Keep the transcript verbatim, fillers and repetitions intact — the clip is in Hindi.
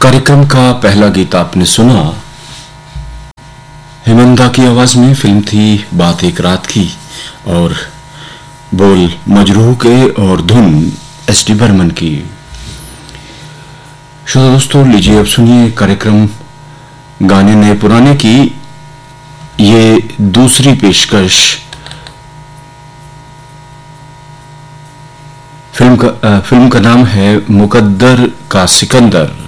कार्यक्रम का पहला गीत आपने सुना हेमंता की आवाज में। फिल्म थी बात एक रात की और बोल मजरूह के और धुन एस डी बर्मन की। श्रोता दोस्तों, लीजिए अब सुनिए कार्यक्रम गाने नए पुराने की ये दूसरी पेशकश। फिल्म का आ, फिल्म का नाम है मुकद्दर का सिकंदर।